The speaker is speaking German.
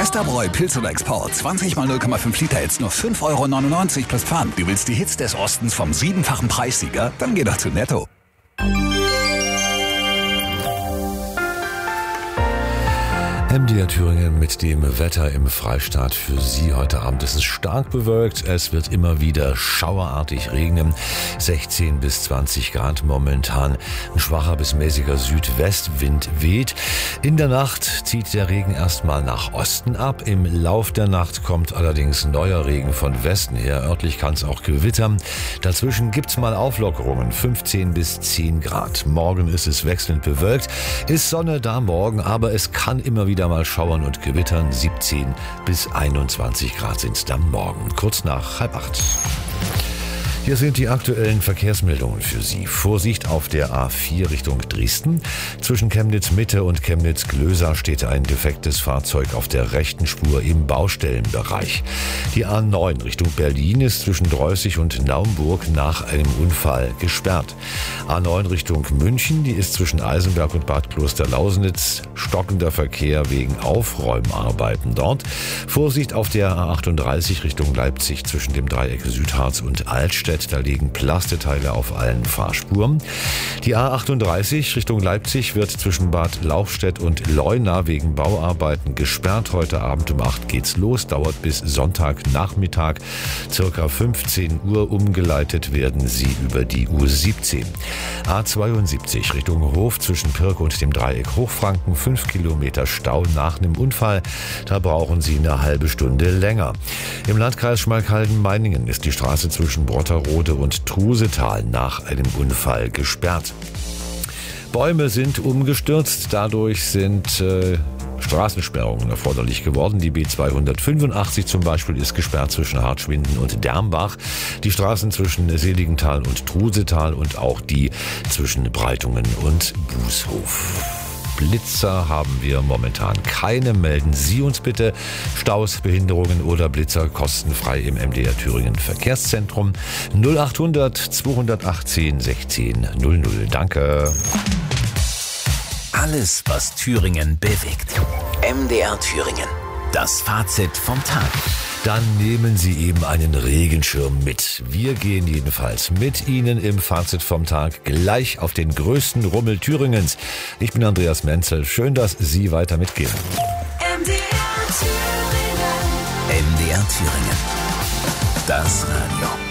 Westerbräu Pilz oder Export. 20 mal 0,5 Liter jetzt nur 5,99 € plus Pfand. Du willst die Hits des Ostens vom 7-fachen Preissieger? Dann geh doch zu Netto. MDR Thüringen mit dem Wetter im Freistaat für Sie heute Abend. Es ist stark bewölkt, es wird immer wieder schauerartig regnen. 16 bis 20 Grad momentan. Ein schwacher bis mäßiger Südwestwind weht. In der Nacht zieht der Regen erstmal nach Osten ab. Im Lauf der Nacht kommt allerdings neuer Regen von Westen her. Örtlich kann es auch gewittern. Dazwischen gibt's mal Auflockerungen. 15 bis 10 Grad. Morgen ist es wechselnd bewölkt. Ist Sonne da morgen, aber es kann immer wieder mal schauern und gewittern. 17 bis 21 Grad sind es dann morgen, kurz nach 7:30. Hier sind die aktuellen Verkehrsmeldungen für Sie. Vorsicht auf der A4 Richtung Dresden. Zwischen Chemnitz Mitte und Chemnitz Glösa steht ein defektes Fahrzeug auf der rechten Spur im Baustellenbereich. Die A9 Richtung Berlin ist zwischen Dreußig und Naumburg nach einem Unfall gesperrt. A9 Richtung München, die ist zwischen Eisenberg und Bad Klosterlausnitz. Stockender Verkehr wegen Aufräumarbeiten dort. Vorsicht auf der A38 Richtung Leipzig zwischen dem Dreieck Südharz und Altstedt. Da liegen Plasteteile auf allen Fahrspuren. Die A38 Richtung Leipzig wird zwischen Bad Lauchstädt und Leuna wegen Bauarbeiten gesperrt. Heute Abend um 8 geht's los, dauert bis Sonntagnachmittag. Circa 15 Uhr umgeleitet werden sie über die U17. A72 Richtung Hof zwischen Pirk und dem Dreieck Hochfranken. 5 Kilometer Stau nach einem Unfall. Da brauchen Sie eine halbe Stunde länger. Im Landkreis Schmalkalden-Meiningen ist die Straße zwischen Brotterode und Trusetal nach einem Unfall gesperrt. Bäume sind umgestürzt, dadurch sind Straßensperrungen erforderlich geworden. Die B285 zum Beispiel ist gesperrt zwischen Hartschwinden und Dermbach. Die Straßen zwischen Seligenthal und Trusetal und auch die zwischen Breitungen und Bußhof. Blitzer haben wir momentan keine. Melden Sie uns bitte Staus, Behinderungen oder Blitzer kostenfrei im MDR Thüringen Verkehrszentrum 0800 218 16 00. Danke. Alles, was Thüringen bewegt. MDR Thüringen. Das Fazit vom Tag. Dann nehmen Sie eben einen Regenschirm mit. Wir gehen jedenfalls mit Ihnen im Fazit vom Tag gleich auf den größten Rummel Thüringens. Ich bin Andreas Menzel. Schön, dass Sie weiter mitgehen. MDR Thüringen. MDR Thüringen. Das Radio.